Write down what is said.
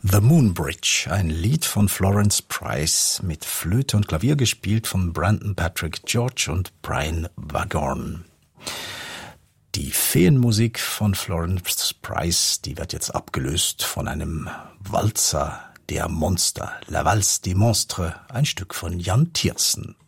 The Moon Bridge, ein Lied von Florence Price, mit Flöte und Klavier gespielt von Brandon Patrick George und Brian Waghorn. Die Feenmusik von Florence Price, die wird jetzt abgelöst von einem Walzer der Monster, La Valse des Monstres, ein Stück von Jan Tiersen.